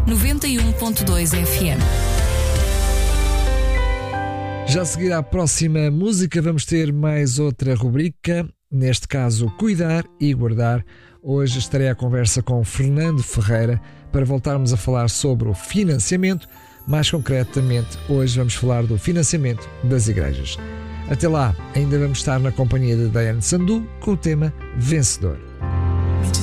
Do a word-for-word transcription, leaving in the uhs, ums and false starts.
noventa e um ponto dois F M. Já a seguir à próxima música vamos ter mais outra rubrica, neste caso Cuidar e Guardar. Hoje estarei à conversa com Fernando Ferreira para voltarmos a falar sobre o financiamento. Mais concretamente, hoje vamos falar do financiamento das igrejas. Até lá, ainda vamos estar na companhia de Diane Sandu com o tema Vencedor.